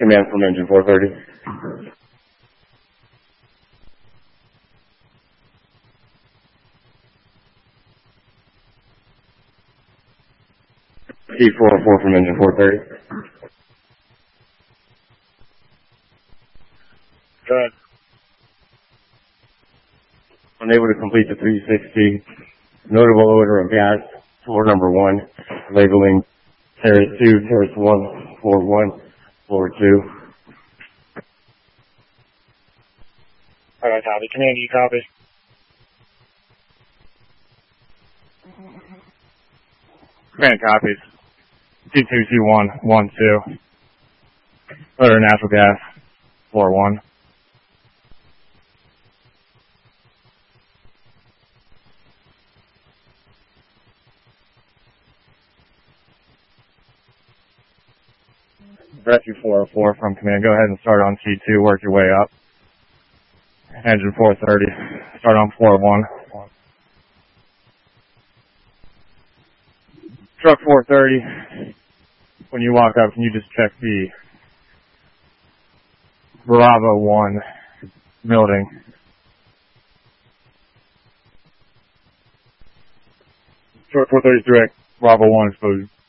Command from engine 430. T404 from engine 430. Go ahead. Unable to complete the 360. Notable odor of gas. Floor number 1. Labeling terrace 2, terrace 1, floor 1, floor 2. Alright, copy. Command, you copy? Command copies. T22112. Odor of natural gas. Floor 1. Rescue 404 from command. Go ahead and start on C2. Work your way up. Engine 430. Start on floor 1. Truck 430. When you walk up, can you just check the Bravo 1 building? Truck 430 is direct. Bravo 1 exposed.